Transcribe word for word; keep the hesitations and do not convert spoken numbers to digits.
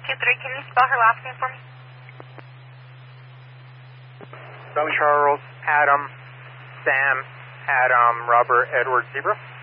two three, can you spell her last name for me? Charles, Adam, Sam, Adam, Robert, Edward, Zebra.